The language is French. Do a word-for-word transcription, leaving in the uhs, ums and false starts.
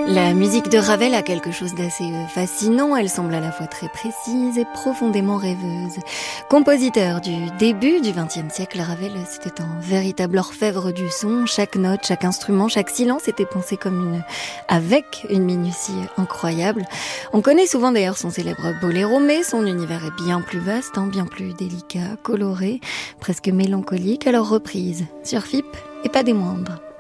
La musique de Ravel a quelque chose d'assez fascinant, elle semble à la fois très précise et profondément rêveuse. Compositeur du début du vingtième siècle, Ravel, c'était un véritable orfèvre du son. Chaque note, chaque instrument, chaque silence était pensé comme une, avec une minutie incroyable. On connaît souvent d'ailleurs son célèbre boléro, mais son univers est bien plus vaste, hein, bien plus délicat, coloré, presque mélancolique, alors reprise sur F I P et pas des moindres.